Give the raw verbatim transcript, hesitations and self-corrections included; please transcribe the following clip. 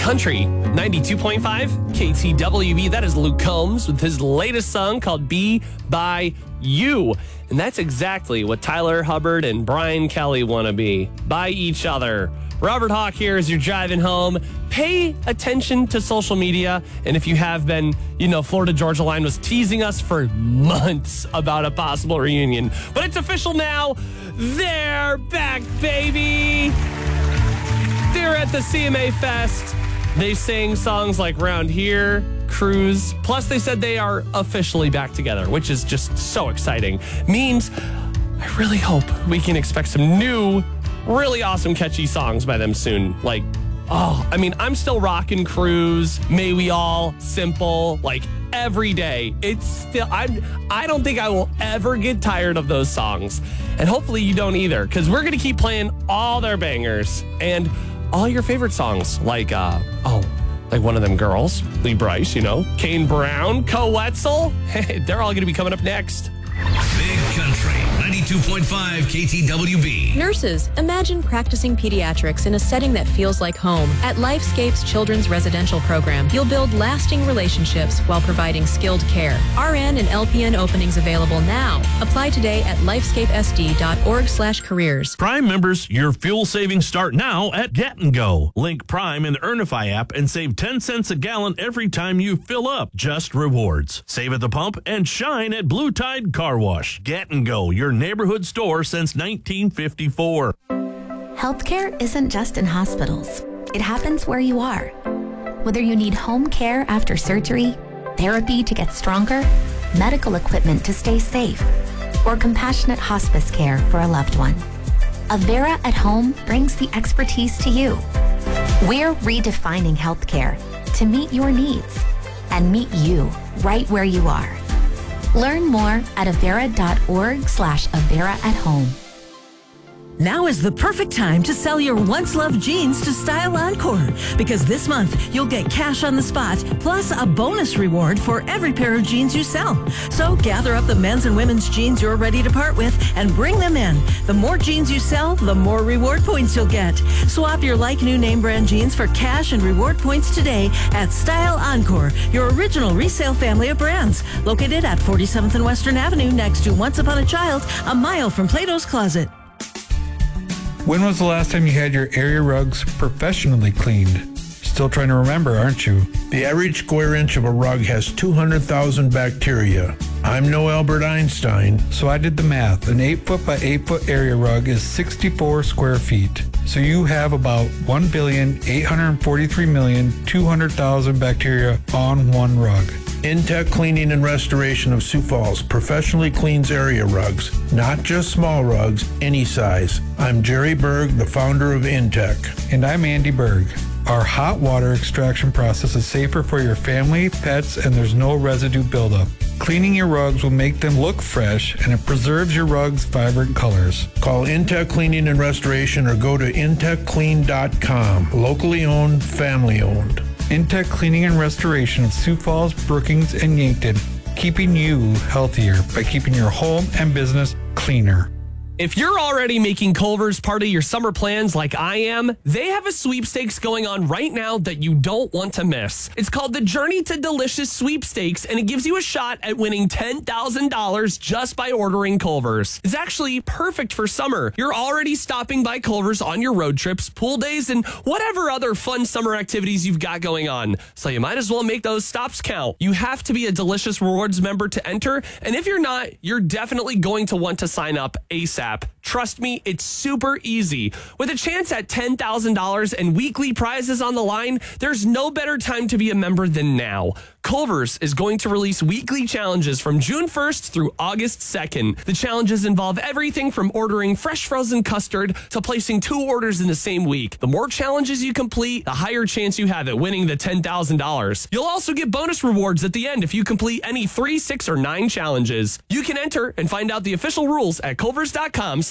Country ninety-two point five K T W B. That is Luke Combs with his latest song called Be By You. And that's exactly what Tyler Hubbard and Brian Kelly want to be. By each other. Robert Hawk here as you're driving home. Pay attention to social media. And if you have been, you know, Florida Georgia Line was teasing us for months about a possible reunion. But it's official now. They're back, baby. They're at the C M A Fest. They sang songs like Round Here, Cruise. Plus, they said they are officially back together, which is just so exciting. Means I really hope we can expect some new, really awesome, catchy songs by them soon. Like, oh, I mean, I'm still rocking Cruise, May We All, Simple, like every day. It's still, I I don't think I will ever get tired of those songs. And hopefully you don't either, because we're going to keep playing all their bangers and all your favorite songs, like, uh, oh, like one of them girls, Lee Bryce, you know, Kane Brown, Co Wetzel. Hey, they're all going to be coming up next. Big Country, ninety-two point five K T W B. Nurses, imagine practicing pediatrics in a setting that feels like home. At Lifescape's Children's Residential Program, you'll build lasting relationships while providing skilled care. R N and L P N openings available now. Apply today at lifescapesd.org slash careers. Prime members, your fuel savings start now at Get and Go. Link Prime in the Earnify app and save ten cents a gallon every time you fill up. Just rewards. Save at the pump and shine at Blue Tide Car Wash. Get and Go, your neighborhood store since nineteen fifty-four. Healthcare isn't just in hospitals. It happens where you are. Whether you need home care after surgery, therapy to get stronger, medical equipment to stay safe, or compassionate hospice care for a loved one, Avera at Home brings the expertise to you. We're redefining healthcare to meet your needs and meet you right where you are. Learn more at avera.org slash Avera at Home. Now is the perfect time to sell your once-loved jeans to Style Encore, because this month you'll get cash on the spot plus a bonus reward for every pair of jeans you sell. So gather up the men's and women's jeans you're ready to part with and bring them in. The more jeans you sell, the more reward points you'll get. Swap your like-new name brand jeans for cash and reward points today at Style Encore, your original resale family of brands. Located at forty-seventh and Western Avenue next to Once Upon a Child, a mile from Plato's Closet. When was the last time you had your area rugs professionally cleaned? Still trying to remember, aren't you? The average square inch of a rug has two hundred thousand bacteria. I'm no Albert Einstein. So I did the math. An eight foot by eight foot area rug is sixty-four square feet. So you have about one billion eight hundred forty-three million two hundred thousand bacteria on one rug. Intech Cleaning and Restoration of Sioux Falls professionally cleans area rugs, not just small rugs, any size. I'm Jerry Berg, the founder of Intech. And I'm Andy Berg. Our hot water extraction process is safer for your family, pets, and there's no residue buildup. Cleaning your rugs will make them look fresh, and it preserves your rugs' vibrant colors. Call Intech Cleaning and Restoration or go to intech clean dot com. Locally owned, family owned. Intech Cleaning and Restoration of Sioux Falls, Brookings, and Yankton, keeping you healthier by keeping your home and business cleaner. If you're already making Culver's part of your summer plans like I am, they have a sweepstakes going on right now that you don't want to miss. It's called the Journey to Delicious Sweepstakes, and it gives you a shot at winning ten thousand dollars just by ordering Culver's. It's actually perfect for summer. You're already stopping by Culver's on your road trips, pool days, and whatever other fun summer activities you've got going on. So you might as well make those stops count. You have to be a Delicious Rewards member to enter, and if you're not, you're definitely going to want to sign up ASAP. Trust me, it's super easy. With a chance at ten thousand dollars and weekly prizes on the line, there's no better time to be a member than now. Culver's is going to release weekly challenges from June first through August second. The challenges involve everything from ordering fresh frozen custard to placing two orders in the same week. The more challenges you complete, the higher chance you have at winning the ten thousand dollars. You'll also get bonus rewards at the end if you complete any three, six, or nine challenges. You can enter and find out the official rules at culvers dot com.